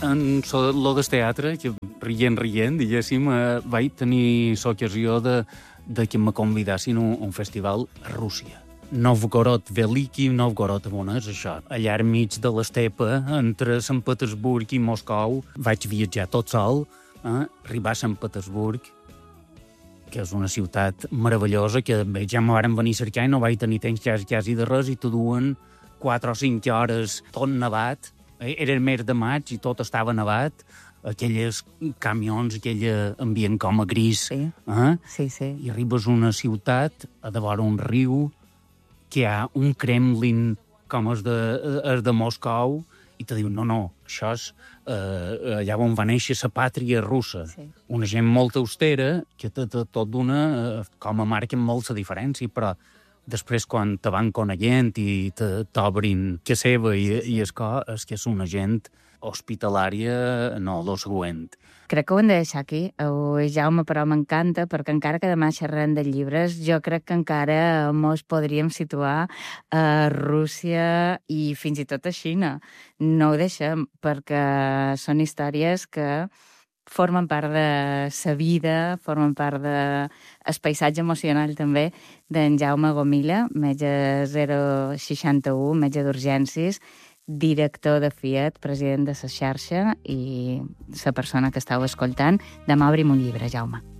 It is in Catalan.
en lo del teatre, que rient, diguéssim, vaig tenir l'ocasió de que me convidassin a un festival a Rússia. Novgorod Veliki, Novgorod Donetsk, això. Allà al mig de l'estepa, entre Sant Petersburg i Moscou, vaig viatjar tot sol, arribar a Sant Petersburg, que és una ciutat meravellosa, que bé, ja m'ho varen venir a cercar i no vaig tenir temps quasi de res, i te duen 4 o 5 hores tot nevat. Era el mes de maig i tot estava nevat, aquelles camions, aquell ambient com a gris. Sí. Sí. I arribes a una ciutat, a davant un riu, que hi ha un Kremlin com el de Moscou, i te diuen, no, això és allà on va néixer la pàtria russa. Sí. Una gent molt austera, que tot d'una, com a marquen molt la diferència, però després quan te van coneient i t'obrin que seva i és que és una gent hospitalària, no, lo següent. Crec que ho hem de deixar aquí. Avui, Jaume, però m'encanta, perquè encara que demà xerrem de llibres, jo crec que encara mos podríem situar a Rússia i fins i tot a Xina. No ho deixem, perquè són històries que formen part de sa vida, formen part del paisatge emocional també d'en Jaume Gomila, metge 061, metge d'urgències, director de Fiat, president de la xarxa i la persona que estàu escoltant. Demà obrim un llibre, Jaume.